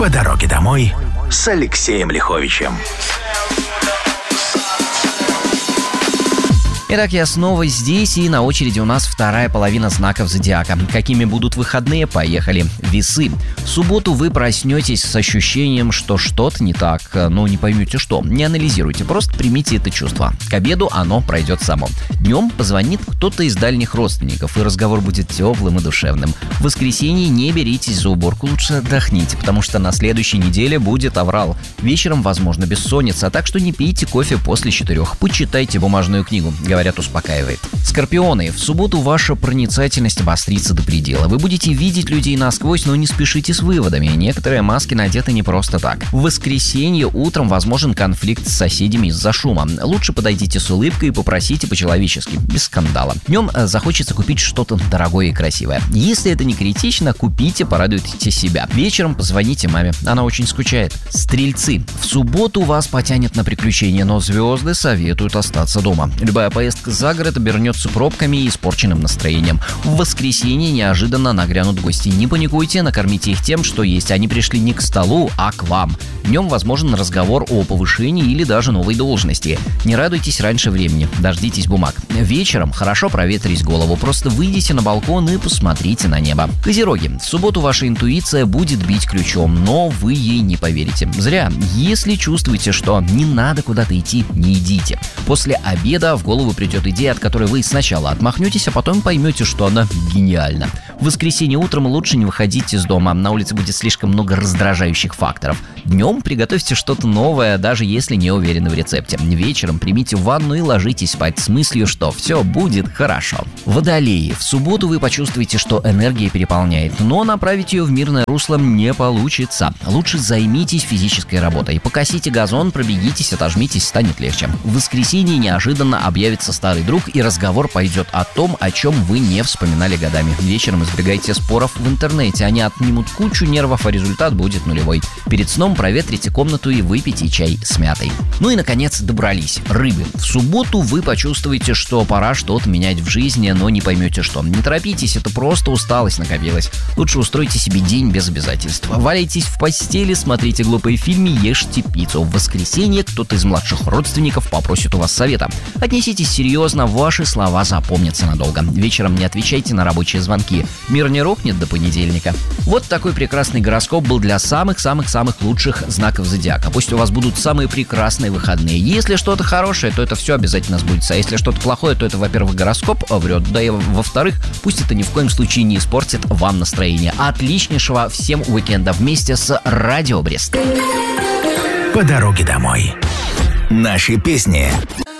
По дороге домой с Алексеем Лиховичем. Итак, я снова здесь, и на очереди у нас вторая половина знаков зодиака. Какими будут выходные? Поехали. Весы. В субботу вы проснетесь с ощущением, что что-то не так, но не поймете что. Не анализируйте, просто примите это чувство. К обеду оно пройдет само. Днем позвонит кто-то из дальних родственников, и разговор будет теплым и душевным. В воскресенье не беритесь за уборку, лучше отдохните, потому что на следующей неделе будет аврал. Вечером, возможно, бессонница, так что не пейте кофе после 4. Почитайте бумажную книгу. Говорят, успокаивает. Скорпионы. В субботу ваша проницательность обострится до предела. Вы будете видеть людей насквозь, но не спешите с выводами. Некоторые маски надеты не просто так. В воскресенье утром возможен конфликт с соседями из-за шума. Лучше подойдите с улыбкой и попросите по-человечески, без скандала. Днем захочется купить что-то дорогое и красивое. Если это не критично, купите, порадуйте себя. Вечером позвоните маме, она очень скучает. Стрельцы. В субботу вас потянет на приключения, но звезды советуют остаться дома. Любая поездка за город обернется пробками и испорченным настроением. В воскресенье неожиданно нагрянут гости. Не паникуйте, накормите их тем, что есть. Они пришли не к столу, а к вам. Днем возможен разговор о повышении или даже новой должности. Не радуйтесь раньше времени, дождитесь бумаг. Вечером хорошо проветрить голову, просто выйдите на балкон и посмотрите на небо. Козероги. В субботу ваша интуиция будет бить ключом, но вы ей не поверите. Зря. Если чувствуете, что не надо куда-то идти, не идите. После обеда в голову придет идея, от которой вы сначала отмахнетесь, а потом поймете, что она гениальна. В воскресенье утром лучше не выходить из дома, на улице будет слишком много раздражающих факторов. Днем приготовьте что-то новое, даже если не уверены в рецепте. Вечером примите ванну и ложитесь спать с мыслью, что все будет хорошо. Водолеи. В субботу вы почувствуете, что энергия переполняет, но направить ее в мирное русло не получится. Лучше займитесь физической работой. Покосите газон, пробегитесь, отожмитесь, станет легче. В воскресенье неожиданно объявится старый друг, и разговор пойдет о том, о чем вы не вспоминали годами. Вечером избегайте споров в интернете, они отнимут кучу нервов, а результат будет нулевой. Перед сном проветрите комнату и выпейте чай с мятой. Ну и, наконец, добрались. Рыбы. В субботу вы почувствуете, что пора что-то менять в жизни, но не поймете что. Не торопитесь, это просто усталость накопилась. Лучше устройте себе день без обязательств. Валяйтесь в постели, смотрите глупые фильмы, ешьте пиццу. В воскресенье кто-то из младших родственников попросит у вас совета. Отнеситесь серьезно, ваши слова запомнятся надолго. Вечером не отвечайте на рабочие звонки. Мир не рухнет до понедельника. Вот такой прекрасный гороскоп был для самых-самых-самых лучших знаков зодиака. Пусть у вас будут самые прекрасные выходные. Если что-то хорошее, то это все обязательно сбудется. А если что-то плохое, то это, во-первых, гороскоп врет, да и во-вторых, пусть это ни в коем случае не испортит вам настроение. Отличнейшего всем уикенда вместе с Радио Брест. По дороге домой. Наши песни.